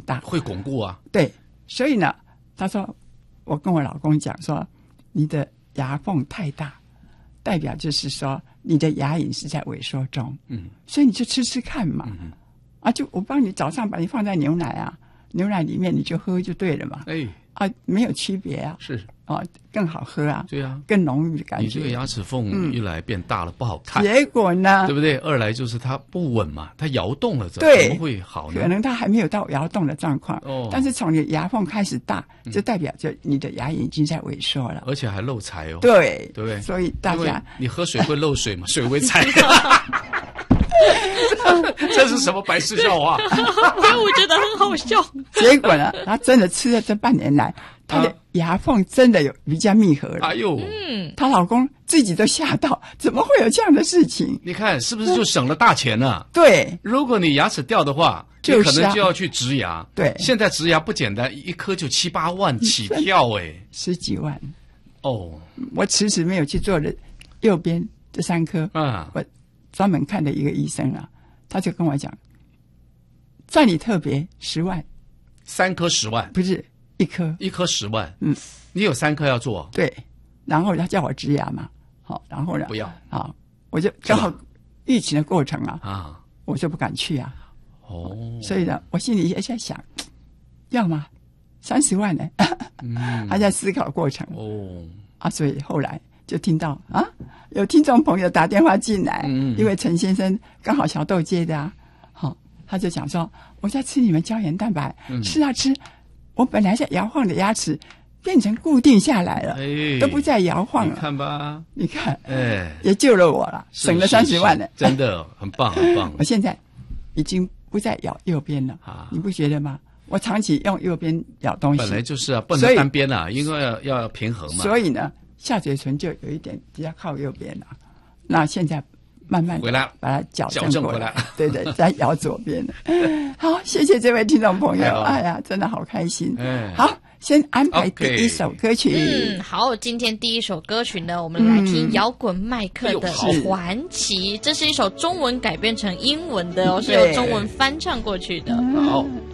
大， 会巩固啊。 对，所以呢，他说，我跟我老公讲说，你的牙缝太大，代表就是说你的牙龈是在萎缩中，所以你就吃吃看嘛，就我帮你早上把你放在牛奶啊，牛奶里面你就喝就对了嘛，没有区别啊， 是更好喝啊， 对啊， 更浓郁的感觉。 你这个牙齿缝一来变大了，不好看， 结果呢， 对不对？二来就是它不稳嘛，它摇动了，怎么会好呢？ 可能它还没有到摇动的状况，但是从你牙缝开始大，就代表着你的牙龈已经在萎缩了， 而且还漏财哦， 对， 对不对？ 所以大家你喝水会漏水嘛，水为财。这是什么白痴笑话？ 我觉得很好笑。 结果呢，他真的吃了这半年来，他的牙缝真的有比较密合了。 哎呦， 她老公自己都吓到，怎么会有这样的事情？ 你看是不是就省了大钱呢？ 对， 如果你牙齿掉的话，你可能就要去植牙。 对， 现在植牙不简单，一颗就7、8万起跳 ，10几万。 哦， 我迟迟没有去做的右边这3颗我专门看的一个医生啊，他就跟我讲，算你特别10万 ，3颗10万， 不是1颗 ，1颗10万，你有3颗要做， 对，然后他叫我植牙嘛，好，然后呢， 不要， 好，我就刚好疫情的过程啊， 我就不敢去啊，所以呢，我心里也在想，要吗？30万呢，还在思考过程所以后来就听到有听众朋友打电话进来，因为陈先生刚好小豆接的他就讲说，我在吃你们胶原蛋白，吃啊吃，我本来在摇晃的牙齿变成固定下来了，都不再摇晃了。 你看吧， 你看，也救了我了，省了30万了， 真的很棒很棒。 我现在已经不再咬右边了，你不觉得吗？我长期用右边咬东西， 本来就是啊，不能单边啊，因为要平衡嘛。 所以呢，下嘴唇就有一点比较靠右边了。那现在慢慢回来把它矫正回来， 对，再咬左边了。好，谢谢这位听众朋友，哎呀，真的好开心。好，先安排第一首歌曲。 好，今天第一首歌曲呢，我们来听摇滚麦克的《传奇》，这是一首中文改编成英文的是由中文翻唱过去的。 好。